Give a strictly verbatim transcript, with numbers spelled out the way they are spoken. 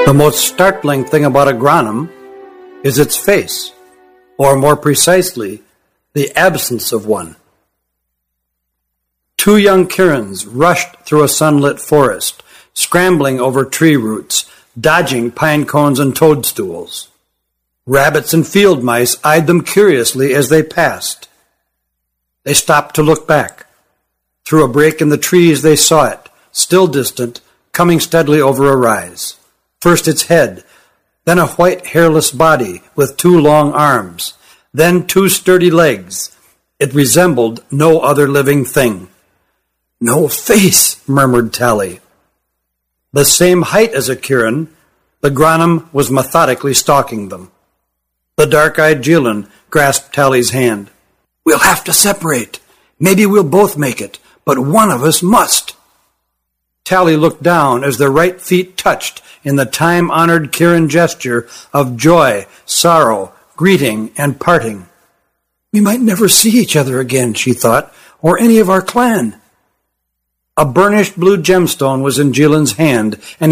The most startling thing about Aghranam is its face, or more precisely, the absence of one. Two young Kirins rushed through a sunlit forest, scrambling over tree roots, dodging pine cones and toadstools. Rabbits and field mice eyed them curiously as they passed. They stopped to look back. Through a break in the trees they saw it, still distant, coming steadily over a rise. First its head, then a white hairless body with two long arms, then two sturdy legs. It resembled no other living thing. "No face," murmured Tally. The same height as a Kirin, the Aghranam was methodically stalking them. The dark-eyed Jilin grasped Tally's hand. "We'll have to separate. Maybe we'll both make it, but one of us must." Tally looked down as their right feet touched in the time-honored Kirin gesture of joy, sorrow, greeting, and parting. "We might never see each other again," she thought, "or any of our clan." A burnished blue gemstone was in Jilin's hand, and